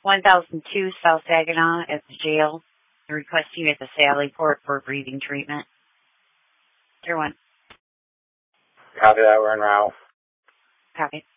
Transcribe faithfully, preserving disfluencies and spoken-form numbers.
one thousand two South Saginaw at the jail. They're requesting you at the Sally Port for breathing treatment. Zero one. Copy that, we're en route. Copy.